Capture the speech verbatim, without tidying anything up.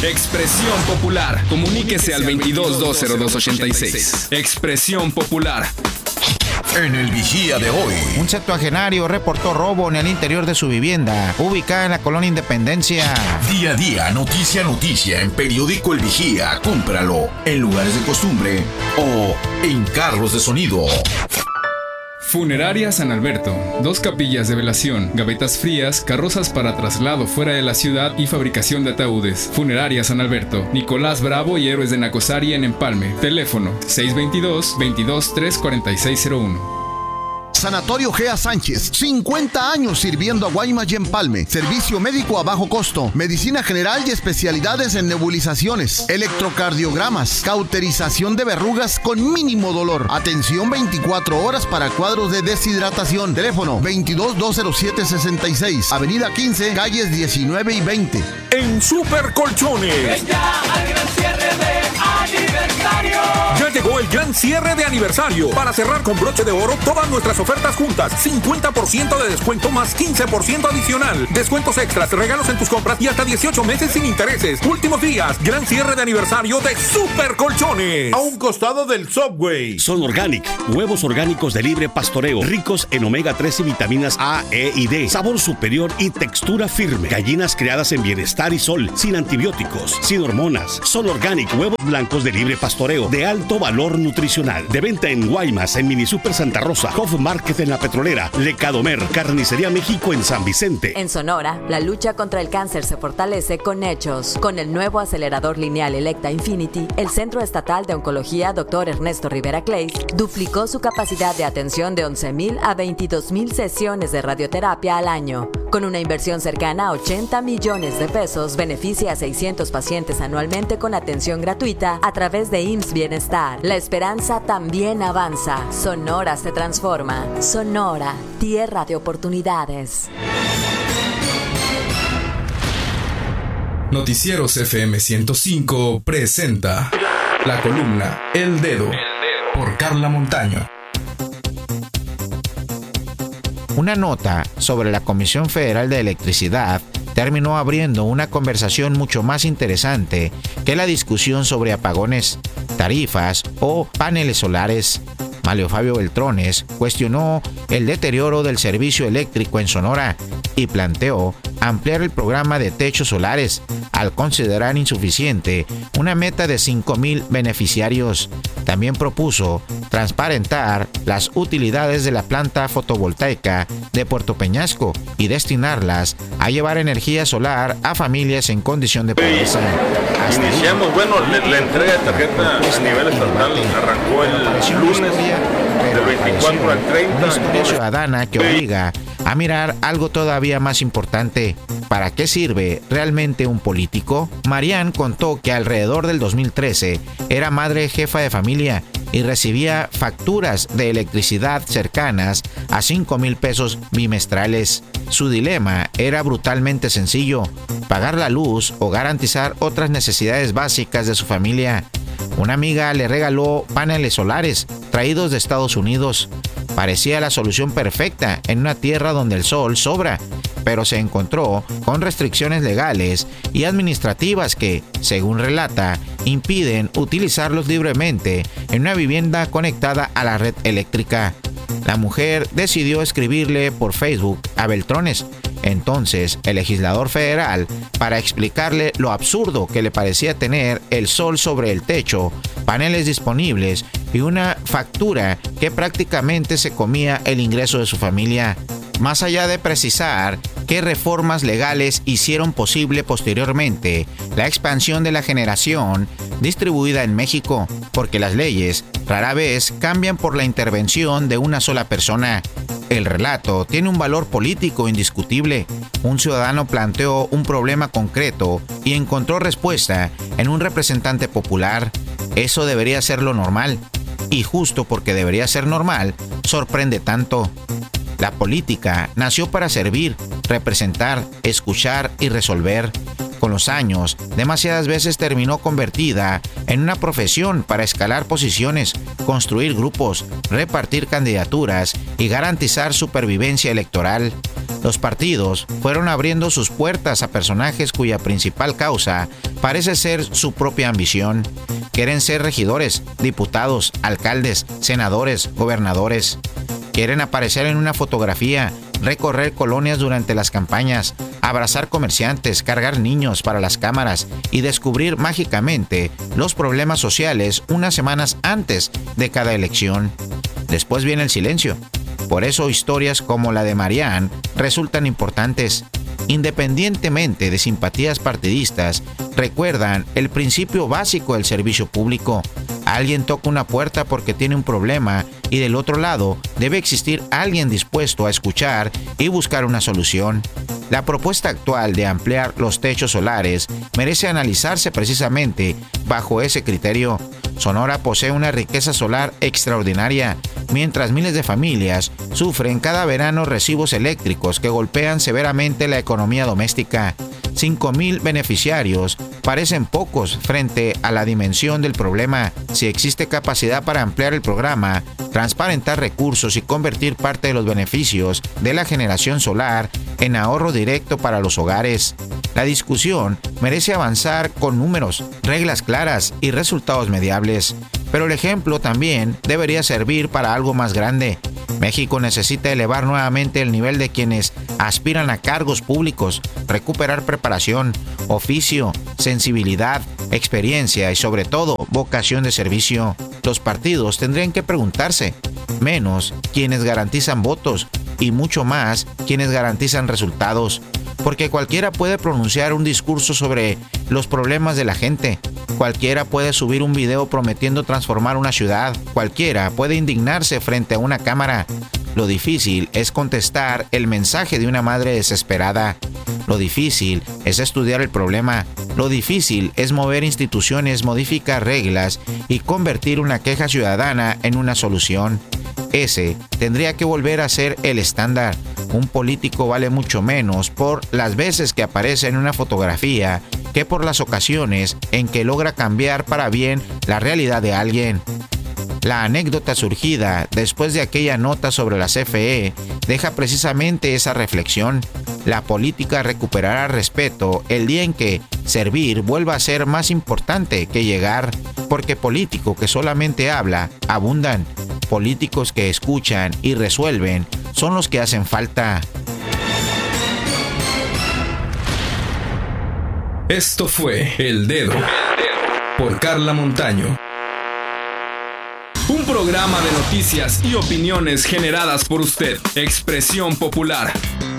Expresión Popular. Comuníquese al veintidós dos cero dos ochenta y seis. Expresión Popular. En el Vigía de hoy, un septuagenario reportó robo en el interior de su vivienda, ubicada en la colonia Independencia. Día a día, noticia a noticia, en Periódico El Vigía. Cómpralo en lugares de costumbre o en carros de sonido. Funeraria San Alberto. Dos capillas de velación, gavetas frías, carrozas para traslado fuera de la ciudad y fabricación de ataúdes. Funeraria San Alberto. Nicolás Bravo y Héroes de Nacosari en Empalme. Teléfono seis veintidós, veintidós, tres cuarenta y seis cero uno. Sanatorio Gea Sánchez, cincuenta años sirviendo a Guaymas y Empalme. Servicio médico a bajo costo, medicina general y especialidades en nebulizaciones, electrocardiogramas, cauterización de verrugas con mínimo dolor. Atención veinticuatro horas para cuadros de deshidratación. Teléfono veintidós, dos cero siete, sesenta y seis. Avenida quince, calles diecinueve y veinte. En Super Colchones. Ven ya al gran cierre de aniversario. Ya llegó el gran cierre de aniversario. Para cerrar con broche de oro todas nuestras ofertas juntas. cincuenta por ciento de descuento más quince por ciento adicional. Descuentos extras, regalos en tus compras y hasta dieciocho meses sin intereses. Últimos días. Gran cierre de aniversario de Super Colchones. A un costado del Subway. Son Organic. Huevos orgánicos de libre pastoreo. Ricos en omega tres y vitaminas A, E y D. Sabor superior y textura firme. Gallinas criadas en bienestar y sol. Sin antibióticos. Sin hormonas. Son Organic. Huevos blancos de libre pastoreo. De alto valor nutricional. De venta en Guaymas, en Mini Super Santa Rosa. Hof Market en La Petrolera. Lecadomer. Carnicería México en San Vicente. En Sonora, la lucha contra el cáncer se fortalece con hechos. Con el nuevo acelerador lineal Electa Infinity, el Centro Estatal de Oncología doctor Ernesto Rivera Clays duplicó su capacidad de atención de once mil a veintidós mil sesiones de radioterapia al año. Con una inversión cercana a ochenta millones de pesos, beneficia a seiscientos pacientes anualmente con atención gratuita a través de I M S S Bienestar. La esperanza también avanza. Sonora se transforma. Sonora, tierra de oportunidades. Noticieros F M ciento cinco presenta la columna El Dedo por Carla Montaño. Una nota sobre la Comisión Federal de Electricidad terminó abriendo una conversación mucho más interesante que la discusión sobre apagones, tarifas o paneles solares. Mario Fabio Beltrones cuestionó el deterioro del servicio eléctrico en Sonora y planteó ampliar el programa de techos solares al considerar insuficiente una meta de cinco mil beneficiarios. También propuso transparentar las utilidades de la planta fotovoltaica de Puerto Peñasco y destinarlas a llevar energía solar a familias en condición de pobreza. Hasta Iniciamos, ahí, bueno, la, la entrega de tarjeta a nivel estatal arrancó el lunes del veinticuatro al treinta. Una historia ciudadana que obliga a mirar algo todavía más importante. ¿Para qué sirve realmente un político? Marian contó que alrededor del dos mil trece era madre jefa de familia y recibía facturas de electricidad cercanas a cinco mil pesos bimestrales. Su dilema era brutalmente sencillo: pagar la luz o garantizar otras necesidades básicas de su familia. Una amiga le regaló paneles solares traídos de Estados Unidos. Parecía la solución perfecta en una tierra donde el sol sobra, pero se encontró con restricciones legales y administrativas que, según relata, impiden utilizarlos libremente en una vivienda conectada a la red eléctrica. La mujer decidió escribirle por Facebook a Beltrones, entonces el legislador federal, para explicarle lo absurdo que le parecía tener el sol sobre el techo, paneles disponibles y una factura que prácticamente se comía el ingreso de su familia. Más allá de precisar qué reformas legales hicieron posible posteriormente la expansión de la generación distribuida en México, porque las leyes rara vez cambian por la intervención de una sola persona. El relato tiene un valor político indiscutible. Un ciudadano planteó un problema concreto y encontró respuesta en un representante popular. Eso debería ser lo normal. Y justo porque debería ser normal, sorprende tanto. La política nació para servir, representar, escuchar y resolver. Con los años, demasiadas veces terminó convertida en una profesión para escalar posiciones, construir grupos, repartir candidaturas y garantizar supervivencia electoral. Los partidos fueron abriendo sus puertas a personajes cuya principal causa parece ser su propia ambición. Quieren ser regidores, diputados, alcaldes, senadores, gobernadores. Quieren aparecer en una fotografía, recorrer colonias durante las campañas, abrazar comerciantes, cargar niños para las cámaras y descubrir mágicamente los problemas sociales unas semanas antes de cada elección. Después viene el silencio. Por eso historias como la de Marianne resultan importantes. Independientemente de simpatías partidistas, recuerdan el principio básico del servicio público. Alguien toca una puerta porque tiene un problema y del otro lado debe existir alguien dispuesto a escuchar y buscar una solución. La propuesta actual de ampliar los techos solares merece analizarse precisamente bajo ese criterio. Sonora posee una riqueza solar extraordinaria, mientras miles de familias sufren cada verano recibos eléctricos que golpean severamente la economía doméstica. cinco mil beneficiarios parecen pocos frente a la dimensión del problema. Si existe capacidad para ampliar el programa, transparentar recursos y convertir parte de los beneficios de la generación solar en ahorro directo para los hogares. La discusión merece avanzar con números, reglas claras y resultados mediables. Pero el ejemplo también debería servir para algo más grande. México necesita elevar nuevamente el nivel de quienes aspiran a cargos públicos, recuperar preparación, oficio, sensibilidad, experiencia y sobre todo vocación de servicio. Los partidos tendrían que preguntarse, menos quienes garantizan votos y mucho más quienes garantizan resultados. Porque cualquiera puede pronunciar un discurso sobre los problemas de la gente. Cualquiera puede subir un video prometiendo transformar una ciudad. Cualquiera puede indignarse frente a una cámara. Lo difícil es contestar el mensaje de una madre desesperada. Lo difícil es estudiar el problema. Lo difícil es mover instituciones, modificar reglas y convertir una queja ciudadana en una solución. Ese tendría que volver a ser el estándar. Un político vale mucho menos por las veces que aparece en una fotografía que por las ocasiones en que logra cambiar para bien la realidad de alguien. La anécdota surgida después de aquella nota sobre la C F E deja precisamente esa reflexión. La política recuperará respeto el día en que servir vuelva a ser más importante que llegar, porque político que solamente habla, abundan. Políticos que escuchan y resuelven son los que hacen falta. Esto fue El Dedo por Carla Montaño. Un programa de noticias y opiniones generadas por usted. Expresión popular.